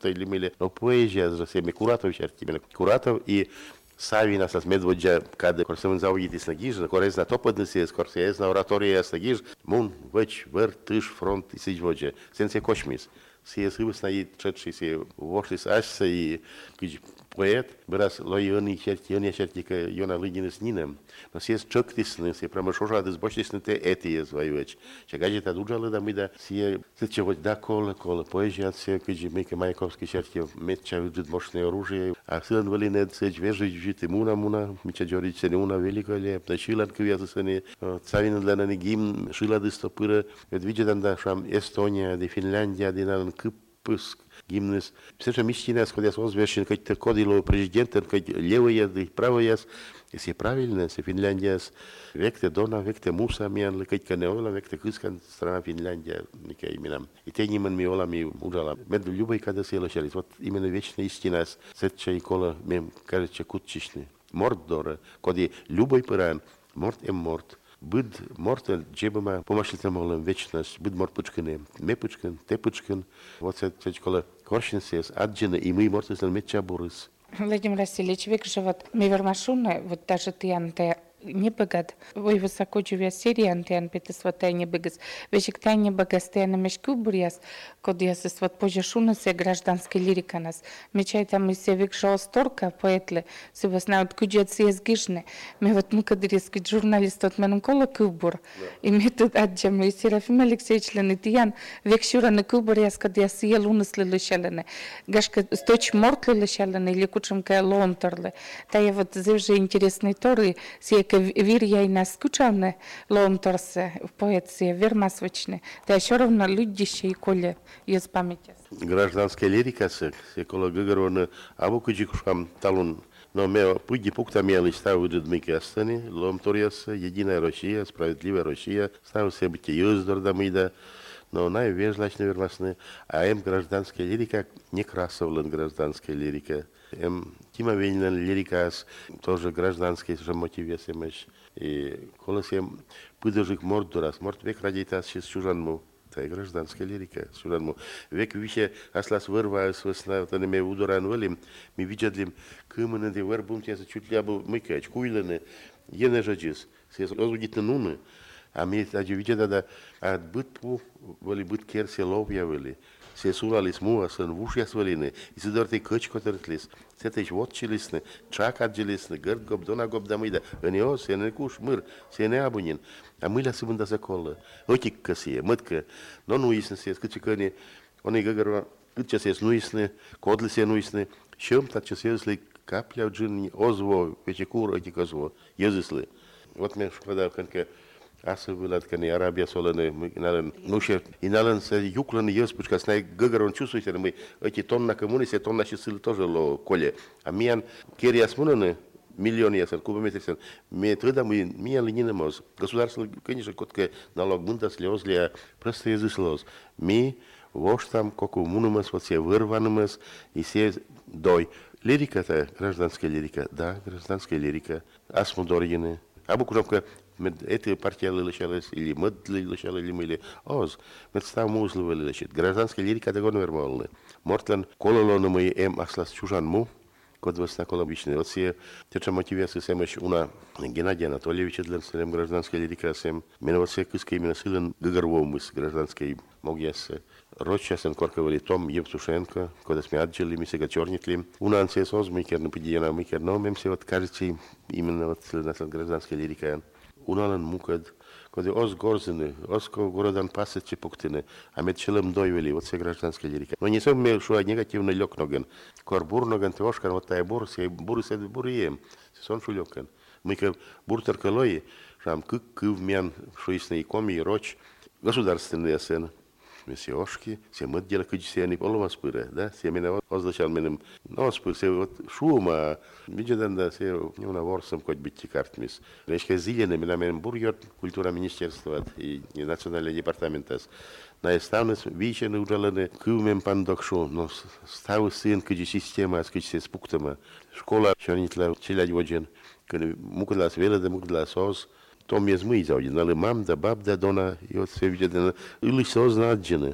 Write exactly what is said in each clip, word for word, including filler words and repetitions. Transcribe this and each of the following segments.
или мили, но поезжая за всеми Куратов, именно Куратов и Савина с медводжа, когда корсем заудит из нагиж, на корез на топоднесе, с корсез на оратория с нагиж, мун, веч, вер, тыш, фронт и сидводжа. Сенсе кошмис. Се сывыс наид четши се вошлис ашса и кич поэт, брас лоиони черти, они чертика йона лыгинес нинем. Но се чоктисны, се промышожа дыз боштисны те эти звоюеч. Чагаджи та дуджалы да мида, се сече вот да кола, кола поезжат се, кич мейка Маяковский черти метча выджит мощное оружие, а сын валинет сеч вежить жит муна муна, мича джорить се не уна велика леп, на шилад квяза се не, цавина для на гимн, шилад истопыра, ведь видят да шам Эстония, де Финляндия, де на Кыпск, гимнес. Все же мечтина, когда созвешен, как то кодило президента, как левые, да правые, если правильно, если Финляндия, векте Дона, векте Муса, миан, как канеола, векте Кыскан, страна Финляндия, никакая имена. И те ниман миола ми ужала. Мед любой, когда се лошались. Вот именно вечная истина, сетча и кола, мем, кажется, кутчичный. Мордора, когда любой пыран, морд и морд. Бъд морта джебама помашлите молам вечност, бъд морт пучкане, ме пучкан, те пучкан, вот се чекола коршин сес, аджина и мы морты сел меча борис. Владимир Васильевич, век живот мевермашуны, вот даже тянте не богат. Вы высоко живя серии антиан питас вот не богас. Вещик тайне богас тайна мешку буряс, код я с вот позже шуна се гражданской лирика нас. Мечай там и се век шоусторка поэтле, се вас знают куджат се сгишне. Мы вот мы кадрийский журналист от меном кола кубур. И мы тут аджам и Серафим Алексеевич ленитиян век шураны кубур яс кад я се лунас лилышалене. Гашка сточ морт лилышалене или кучем ка лонтерле. Та я вот завжди интересные торы се вир я и наскучавне лонторсе в поэции вермасвочне, да еще равно людище и коле из памяти. Гражданская лирика се, се кола гыгырваны, абу кыжикушам талун, но ме пуги пукта мелы ставы дедмики астаны, ломториясы, единая Россия, справедливая Россия, ставы се бити юздор дамида, но наивежлачно вермасны, а эм гражданская лирика не красовлен гражданская лирика. Эм Тима Венина лирикас тоже гражданский же мотивесемеш и колосем пыдожик мордурас морд век радитас сейчас чужанму. Это гражданская лирика чужанму. Век вище аслас вырваясь весна вот они me удоран валим ми видядлим кымыны де вырбум тяса чуть лябу мыкач куйлены ене жаджис сес озудитны нуны а ми таджи видя да от бытпу вали быт керсе ловья вали. Se sulalis muas în vușia svăline, i se doar te căci cotărtlis, se te șvot cilisne, ceaca gelisne, gărd gob, dona gob da mâida, în eo se ne cuș mâr, se ne abunin, a mâila se vânda zacolă, ochi că se, măt că, nu nu isne se, cât ce căne, oni găgără, cât ce se nu isne, codli se nu isne, și îmi tace se isle capleau gini, ozvo, vece cură, ochi căzvo, iezisle. Вот мне шкода, că Asta văd că în Arabia Saudită, nu știu, inală să юклан ес, потому что знай гăгărон чувствуете, мы эти тонна коммуны, се тонна чисел тоже ло коле. А миан керия смунаны миллион ясен, кубометрисен, мы тогда мы миан ленина моз. Государство, конечно, котка налог бунта слез для просто язык слез. Мы вош там коку мунумас, вот все вырванумас и все дой. Лирика это гражданская лирика, да, гражданская лирика. Асмудоргины. Абу кужамка эти партии лишались, или мы лишали, или мы, или оз. Мы став музлы лишить. Гражданская лирика догон вермалны. Мортлан кололону мы эм аслас чужан му, код вас на колобичный. Вот все те, мотивация сем еще уна Геннадия Анатольевича для сем гражданская лирика сем. Меня вот все кыска именно силен гыгорвом из гражданской могьясы. Рочасен корковали Том Евтушенко, когда сме отжили, мы сега чернитли. Уна ансе соз, мы керну пидиена, мы керну, мем се вот кажется именно вот гражданская лирика. Unalan mukad, kada oz gorzene, oz ko gorodan pasece puktine, a med челем дойвели, вот все гражданская лирика. Но не сам мне шо негативный лёг ноген. Кор бур ноген трошкан, вот тая бур, сей бур сед бурием. Сон шу лёгкан. Мы ка буртер калой, шам кык кывмян, шуисный коми, роч, государственные сцены. Все ошки, все мы делали кучу полова спыры, да, все меня вот означал менем, но спыр, все вот шума, видят, да, все не на ворсом хоть быть картмис. Речка зеленая, меня менем бургер, культура министерства и национальный департамент. На эставнес вичены удалены, кюмем пандокшу, но став сын кучу система, кучу се спуктама, школа, чернитла, челядь воджен, мукдлас веледа, мукдлас оз. Tom je zmyj zaudin, ale mam da bab da dona i od sve vidjeti, ili se oznađene.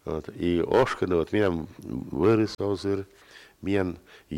Вот. И ошканы, вот меня вырыс озыр, меня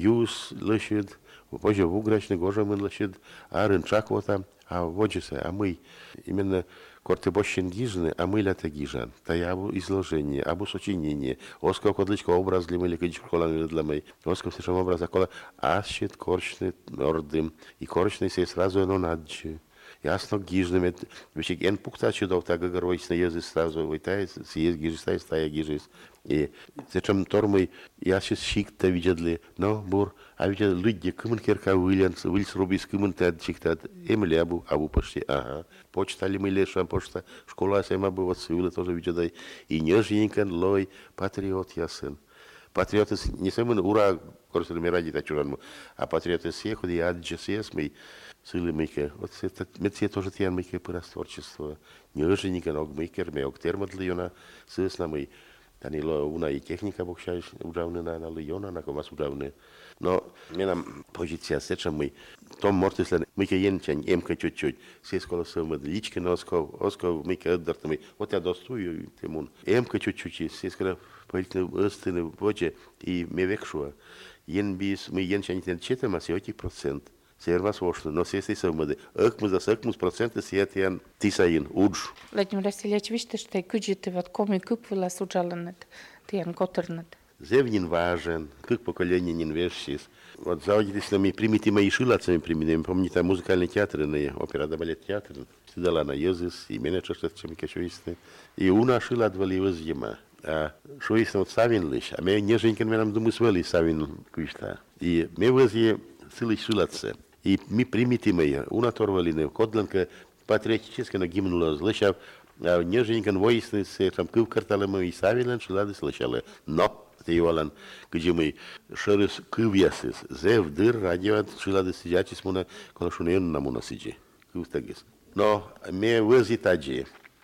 юз лышит, позже в уграчный гожа мы лышит, а рынчак вот там, а воджисе, а мы именно кортебощин гижны, а мы лята гижан. Та я абу изложение, абу сочинение, осков кодличко образ для мы лекадич колан для мы, осков сешам образ акола, асчет корчный ордым, и корчный сей сразу оно наджи. Ясно гижны, ведь ен пукта чудов так горойсно езы сразу вытает, съест гижис, тай стая гижис. И зачем тормой, я сейчас шик-то видели, но бур, а ведь люди, кому керка Уильямс, Уильс Рубис, кому ты отчиктат, Эмили абу, абу почти, ага. Почта ли мы лешам, почта, школа сема бы вот сюда тоже видели, и нежненькан лой, патриот ясен. Патриоты не самый ура, короче, мы ради так чужаному, а патриоты всех, и аджесес мы, силы мыке, вот это, мы все тоже тян мыке порастворчество, нежненькан ог мыкер, мы ог термодлиона, сысна мы, Tanilo una i technica bokšaj udavne na Liona, na komas udavne. No, menam poziția seča mi tom mortislen mi ke jenčan emka čučuť. Sieskola sam od ličke nosko, osko mi ke oddarta mi. Ot ja dostuju temun. Emka čučući sieskola pojitne ostine vođe i me vekšua. Jen bis mi jenčan ten četama se oti procent. Servas вошло, но все самые. Акмус за акмус проценты сиятян тисаин удж. Владимир Васильевич, вижте, что и куджите вот коми купила суджаленет, тян готернет. Зевнин важен, как поколение не вешшис. Вот заудитесь на ми примите мои шилацами применим. Помните, музыкальный театр, опера да балет театр. Сидела на езыс, и меня что-то чем качуисты. И уна шила двали возьма. А шуисты вот савинлиш, а меня неженькен менам думаю свели савин куишта. И мне возье силы шилаце. И ми примите мои, уна торвалины, кодленка патриотически на гимнула злышав, а неженькен воисны се там кыв карталема и савинлен шилады слышали. Но Тейвалан, где мы шерыс кывьясыз, зев дыр радио шилады сидячись муна, колошунен на муна сиджи. Кывстагис. Но мне вызитаджи.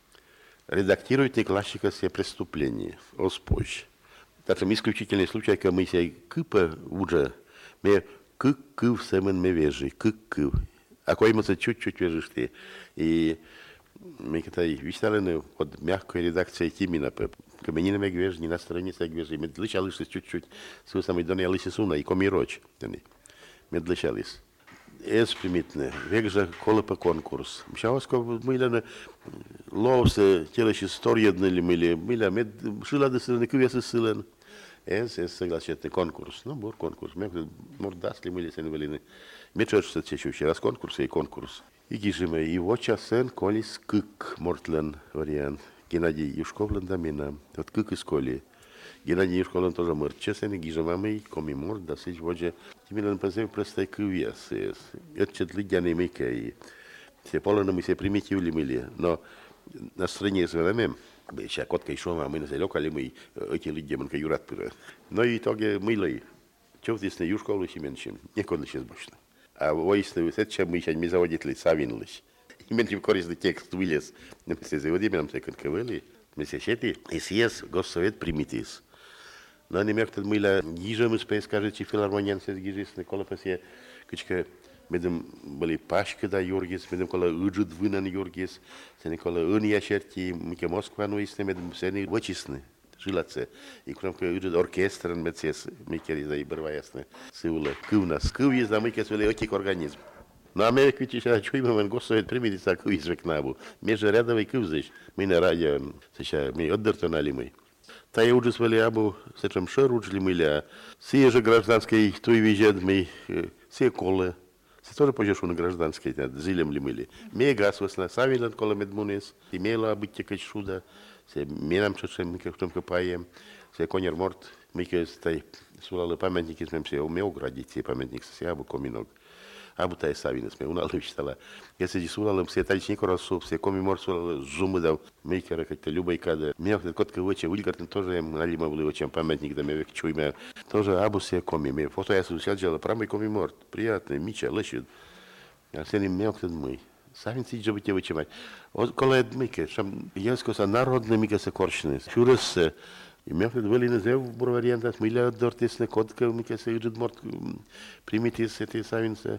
Редактируйте классика все преступления, оспозже. Так что исключительный случай, когда мы себе кыпа уже, мы кык кыв семен мы вежи, кык кыв. А кой мы чуть-чуть вежишь ты. И мы катай виставлены под мягкой редакцией Тимина, каменина ме гвеж, не на странице гвеж, и медличалися чуть-чуть, с самой доне алиси суна, и комироч, медличались. Эс примитне, век же колопа конкурс. Мшаваско мыляны ловсе телещи сторьедны ли мыли, мыля мед шилады сыланы кывесы сылан. Эс эс согласетный конкурс, ну бур конкурс. Мек мордас ли мыли сен велины. Мечешься чечущий раз конкурс и конкурс. И гижиме его часен колис кык мортлен вариант. Геннадий Юшковлен дамина. Вот кык из коли. Геннадий Юшковлен тоже морт. Чесен и гижамамей коми морт да сич воже. Тимилен пазев простай кывьяс. Это чет лидяный мейкай. Все полно мы все примитивли мыли. Но на стране с вами Беша котка и шома, мы на залёкали мы эти люди манка юрат пыра. Но и итоге мылой. Чё здесь на Юшковлу меньшим? Некуда сейчас бочно. А воистину, это чем мы сейчас не заводили савинлись. И меньшим корыстный текст вылез. Мы все заводим, нам все конковали. Мы все щеты. И съезд госсовет примитис. Но не мягко мыла гижем, спей, скажете, филармониан с гижисны, колопасе, качка, медем были пашка да Юргис, медем кола уджуд вынан Юргис, сени кола уния черти, мике Москва, ну истне, медем сени вочисны. Жилаце. И кромка уджуд оркестран мецес, микери за ибрва ясны, сыула, кывна, скывьез, да мике свели окик организм. Но Америка ведь еще чуем, мы госсовет примите так кывьез векнабу. Между рядовой кывзыш, мы на радио, сейчас мы отдертонали мы. Та я уже свали абу, сечем шер учли мыля, все же гражданские, то и везет мы, все колы. Се тоже пойдешь на гражданской, зилем ли мыли. Ме газ весна, савилен кола медмунес, имела быть текать шуда, се менам чешем, мы как только паем, се конер морт, мы как стай, сулалы памятники, мы все умел градить, все памятник, се абу коминок. Абу тай савинес, мы уналы вчитала. Если же сулалым все тальч не коросу, все коми морт сулалы зумы дал, мейкера как-то любой када. Меня вот котка выче, выльгартен тоже налима был очень памятник, да мы чуйме. Тоже абу все коми, мы фото я сусяджала, прамый коми морт, приятный, мича, лещит. А все не мелкten мы. Савин сидь, чтобы тебе вычимать. Вот кола эдмике, шам яскоса народный мике се коршны, чуресе. И мелкten вели на зев вариантах, миля дортесне котка мике се иджет морт, примитис эти савинсе.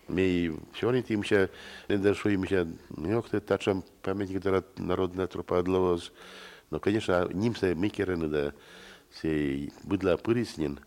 My wczoraj tym się nie doszło im się, jak to taczam pamiętnik narodna tropa odlowoz, Но, конечно, нимся микерен, да, се быдла пырыснин,